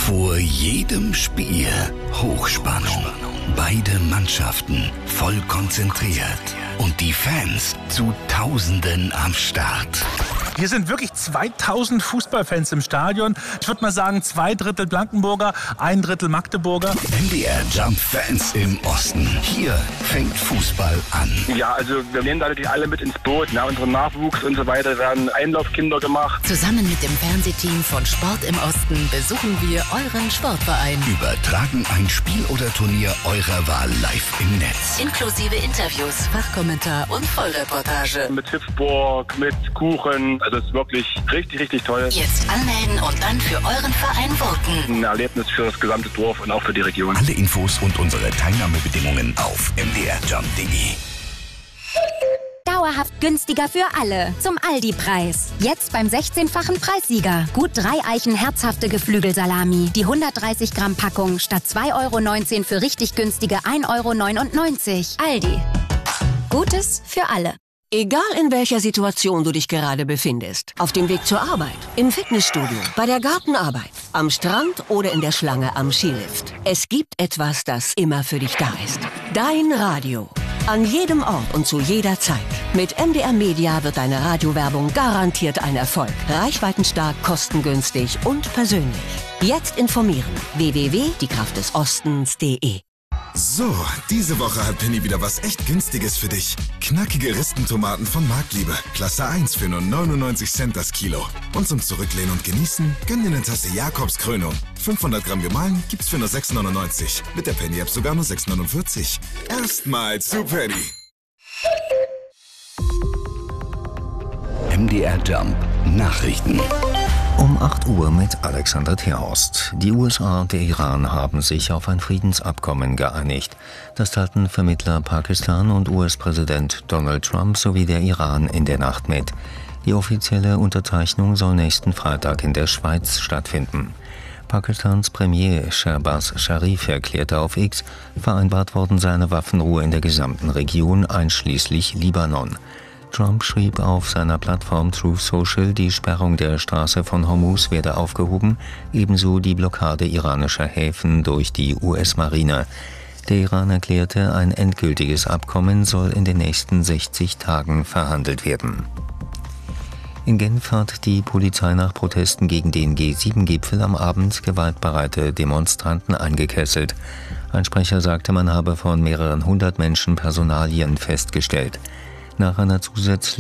Vor jedem Spiel Hochspannung. Beide Mannschaften voll konzentriert. Und die Fans zu Tausenden am Start. Hier sind wirklich 2000 Fußballfans im Stadion. Ich würde mal sagen, 2/3 Blankenburger, 1/3 Magdeburger. MDR Jump Fans im Osten. Hier fängt Fußball an. Ja, also wir nehmen da natürlich alle mit ins Boot. Na, unseren Nachwuchs und so weiter werden Einlaufkinder gemacht. Zusammen mit dem Fernsehteam von Sport im Osten besuchen wir euren Sportverein. Übertragen ein Spiel oder Turnier eurer Wahl live im Netz. Inklusive Interviews, Fachkommentar und Vollreportage. Mit Hüpfburg, mit Kuchen. Also es ist wirklich richtig, richtig toll. Jetzt anmelden und dann für euren Verein voten. Ein Erlebnis für das gesamte Dorf und auch für die Region. Alle Infos und unsere Teilnahmebedingungen auf mdrjump.de. Dauerhaft günstiger für alle. Zum Aldi-Preis. Jetzt beim 16-fachen Preissieger. Gut 3 Eichen herzhafte Geflügelsalami. Die 130 Gramm Packung statt 2,19 € für richtig günstige 1,99 €. Aldi. Gutes für alle. Egal in welcher Situation du dich gerade befindest. Auf dem Weg zur Arbeit, im Fitnessstudio, bei der Gartenarbeit, am Strand oder in der Schlange am Skilift. Es gibt etwas, das immer für dich da ist. Dein Radio. An jedem Ort und zu jeder Zeit. Mit MDR Media wird deine Radiowerbung garantiert ein Erfolg. Reichweitenstark, kostengünstig und persönlich. Jetzt informieren. www.diekraftdesostens.de. So, diese Woche hat Penny wieder was echt Günstiges für dich. Knackige Ristentomaten von Marktliebe. Klasse 1 für nur 99 Cent das Kilo. Und zum Zurücklehnen und Genießen, gönn dir eine Tasse Jakobs Krönung. 500 Gramm gemahlen gibt's für nur 6,99. Mit der Penny-App sogar nur 6,49. Erstmal zu Penny. MDR Jump Nachrichten. Um 8 Uhr mit Alexander Terhorst. Die USA und der Iran haben sich auf ein Friedensabkommen geeinigt. Das teilten Vermittler Pakistan und US-Präsident Donald Trump sowie der Iran in der Nacht mit. Die offizielle Unterzeichnung soll nächsten Freitag in der Schweiz stattfinden. Pakistans Premier Shehbaz Sharif erklärte auf X, vereinbart worden sei eine Waffenruhe in der gesamten Region, einschließlich Libanon. Trump schrieb auf seiner Plattform Truth Social, die Sperrung der Straße von Hormuz werde aufgehoben, ebenso die Blockade iranischer Häfen durch die US-Marine. Der Iran erklärte, ein endgültiges Abkommen soll in den nächsten 60 Tagen verhandelt werden. In Genf hat die Polizei nach Protesten gegen den G7-Gipfel am Abend gewaltbereite Demonstranten eingekesselt. Ein Sprecher sagte, man habe von mehreren hundert Menschen Personalien festgestellt. Nach einer zunächst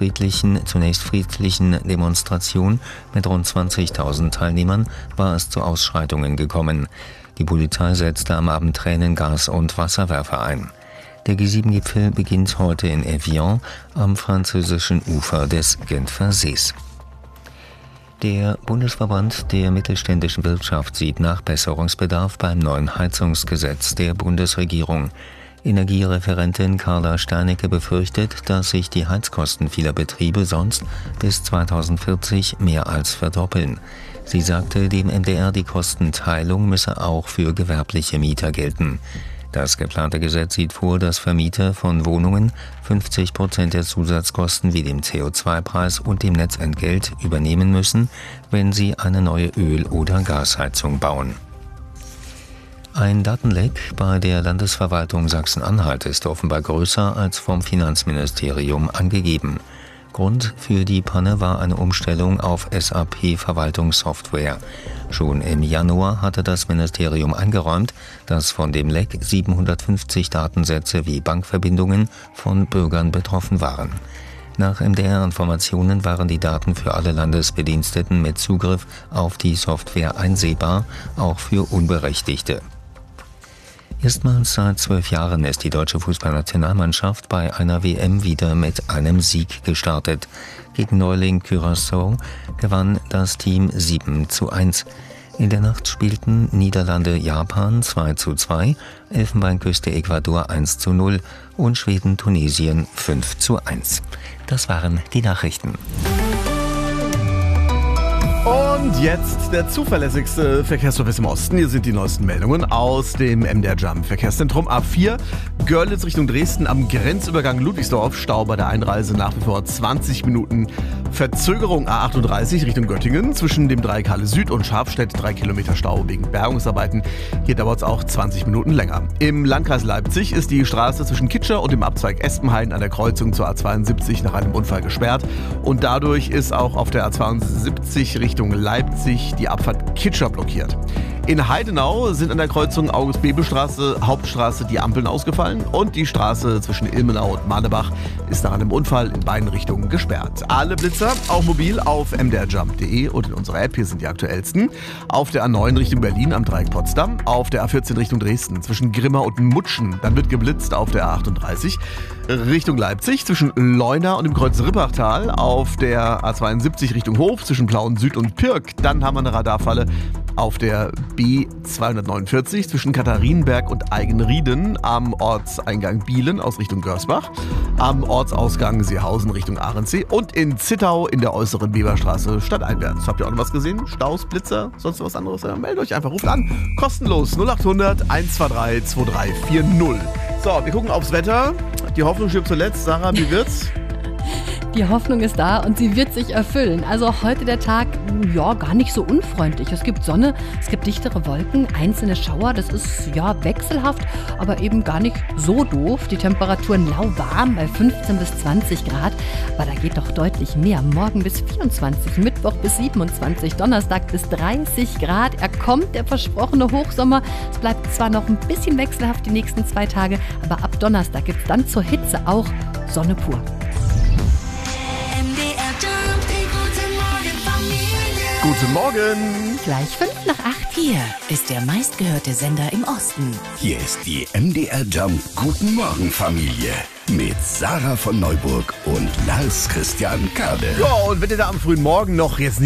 friedlichen Demonstration mit rund 20.000 Teilnehmern war es zu Ausschreitungen gekommen. Die Polizei setzte am Abend Tränengas und Wasserwerfer ein. Der G7-Gipfel beginnt heute in Evian am französischen Ufer des Genfer Sees. Der Bundesverband der mittelständischen Wirtschaft sieht Nachbesserungsbedarf beim neuen Heizungsgesetz der Bundesregierung. Energiereferentin Carla Steinecke befürchtet, dass sich die Heizkosten vieler Betriebe sonst bis 2040 mehr als verdoppeln. Sie sagte dem MDR, die Kostenteilung müsse auch für gewerbliche Mieter gelten. Das geplante Gesetz sieht vor, dass Vermieter von Wohnungen 50% der Zusatzkosten wie dem CO2-Preis und dem Netzentgelt übernehmen müssen, wenn sie eine neue Öl- oder Gasheizung bauen. Ein Datenleck bei der Landesverwaltung Sachsen-Anhalt ist offenbar größer als vom Finanzministerium angegeben. Grund für die Panne war eine Umstellung auf SAP-Verwaltungssoftware. Schon im Januar hatte das Ministerium eingeräumt, dass von dem Leck 750 Datensätze wie Bankverbindungen von Bürgern betroffen waren. Nach MDR-Informationen waren die Daten für alle Landesbediensteten mit Zugriff auf die Software einsehbar, auch für Unberechtigte. Erstmals seit 12 Jahren ist die deutsche Fußballnationalmannschaft bei einer WM wieder mit einem Sieg gestartet. Gegen Neuling Curaçao gewann das Team 7:1. In der Nacht spielten Niederlande-Japan 2:2, Elfenbeinküste Ecuador 1:0 und Schweden-Tunesien 5:1. Das waren die Nachrichten. Und Und jetzt der zuverlässigste Verkehrsservice im Osten. Hier sind die neuesten Meldungen aus dem MDR Jump Verkehrszentrum. A4 Görlitz Richtung Dresden am Grenzübergang Ludwigsdorf. Stau bei der Einreise nach wie vor 20 Minuten Verzögerung. A38 Richtung Göttingen zwischen dem Dreieck Halle Süd und Scharfstedt 3 Kilometer Stau wegen Bergungsarbeiten. Hier dauert es auch 20 Minuten länger. Im Landkreis Leipzig ist die Straße zwischen Kitscher und dem Abzweig Espenhain an der Kreuzung zur A72 nach einem Unfall gesperrt. Und dadurch ist auch auf der A72 Richtung Leipzig die Abfahrt Kitscher blockiert. In Heidenau sind an der Kreuzung August-Bebel-Straße, Hauptstraße die Ampeln ausgefallen und die Straße zwischen Ilmenau und Manebach ist nach einem Unfall in beiden Richtungen gesperrt. Alle Blitzer, auch mobil, auf mdrjump.de und in unserer App, hier sind die aktuellsten. Auf der A9 Richtung Berlin am Dreieck Potsdam, auf der A14 Richtung Dresden zwischen Grimma und Mutschen, dann wird geblitzt auf der A38 Richtung Leipzig zwischen Leuna und dem Kreuz Rippachtal, auf der A72 Richtung Hof zwischen Plauen Süd und Pirk, dann haben wir eine Radarfalle auf der B249 zwischen Katharinenberg und Eigenrieden am Ortseingang Bielen aus Richtung Görsbach, am Ortsausgang Seehausen Richtung Ahrensee und in Zittau in der äußeren Weberstraße stadteinwärts. Habt ihr auch noch was gesehen? Staus, Blitzer, sonst was anderes? Ja, meldet euch einfach, ruft an. Kostenlos 0800 123 2340. So, wir gucken aufs Wetter. Die Hoffnung stirbt zuletzt. Sarah, wie wird's? Die Hoffnung ist da und sie wird sich erfüllen. Also heute der Tag, ja, gar nicht so unfreundlich. Es gibt Sonne, es gibt dichtere Wolken, einzelne Schauer. Das ist, ja, wechselhaft, aber eben gar nicht so doof. Die Temperaturen lauwarm bei 15 bis 20 Grad. Aber da geht doch deutlich mehr. Morgen bis 24, Mittwoch bis 27, Donnerstag bis 30 Grad. Er kommt, der versprochene Hochsommer. Es bleibt zwar noch ein bisschen wechselhaft die nächsten 2 Tage, aber ab Donnerstag gibt es dann zur Hitze auch Sonne pur. Guten Morgen. Gleich 7:55. Hier ist der meistgehörte Sender im Osten. Hier ist die MDR Jump Guten Morgen Familie mit Sarah von Neuburg und Lars Christian Kade. Ja, und wenn ihr da am frühen Morgen noch jetzt nicht